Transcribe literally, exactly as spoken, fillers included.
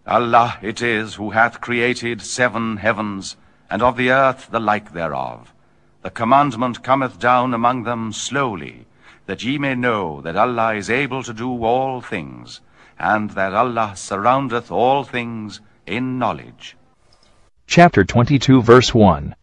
Allah it is who hath created seven heavens, and of the earth the like thereof. The commandment cometh down among them slowly, that ye may know that Allah is able to do all things, and that Allah surroundeth all things in knowledge. Chapter twenty-two, verse one.